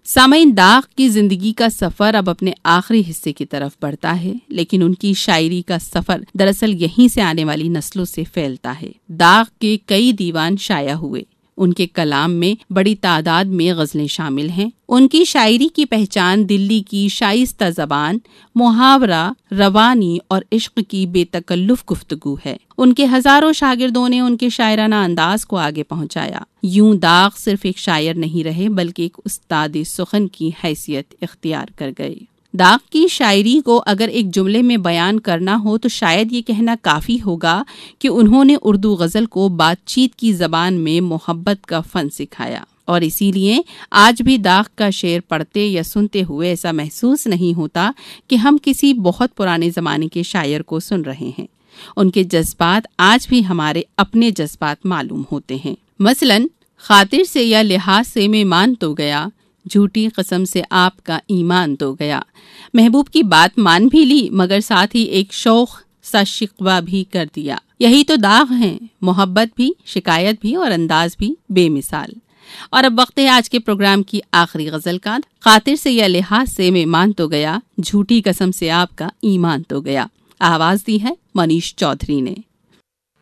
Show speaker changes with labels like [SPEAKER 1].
[SPEAKER 1] سامعین، داغ کی زندگی کا سفر اب اپنے آخری حصے کی طرف بڑھتا ہے، لیکن ان کی شاعری کا سفر دراصل یہیں سے آنے والی نسلوں سے پھیلتا ہے۔ داغ کے کئی دیوان شائع ہوئے، ان کے کلام میں بڑی تعداد میں غزلیں شامل ہیں۔ ان کی شاعری کی پہچان دلی کی شائستہ زبان، محاورہ، روانی اور عشق کی بے تکلف گفتگو ہے۔ ان کے ہزاروں شاگردوں نے ان کے شاعرانہ انداز کو آگے پہنچایا۔ یوں داغ صرف ایک شاعر نہیں رہے بلکہ ایک استاد سخن کی حیثیت اختیار کر گئے۔ داغ کی شاعری کو اگر ایک جملے میں بیان کرنا ہو تو شاید یہ کہنا کافی ہوگا کہ انہوں نے اردو غزل کو بات چیت کی زبان میں محبت کا فن سکھایا، اور اسی لیے آج بھی داغ کا شعر پڑھتے یا سنتے ہوئے ایسا محسوس نہیں ہوتا کہ ہم کسی بہت پرانے زمانے کے شاعر کو سن رہے ہیں۔ ان کے جذبات آج بھی ہمارے اپنے جذبات معلوم ہوتے ہیں۔ مثلاً خاطر سے یا لحاظ سے میں مان تو گیا، جھوٹی قسم سے آپ کا ایمان تو گیا۔ محبوب کی بات مان بھی لی مگر ساتھ ہی ایک شوق سا شکوہ بھی کر دیا۔ یہی تو داغ ہیں، محبت بھی، شکایت بھی اور انداز بھی بے مثال۔ اور اب وقت ہے آج کے پروگرام کی آخری غزل کا۔ خاطر سے یا لحاظ سے میں مان تو گیا، جھوٹی قسم سے آپ کا ایمان تو گیا۔ آواز دی ہے منیش چودھری نے۔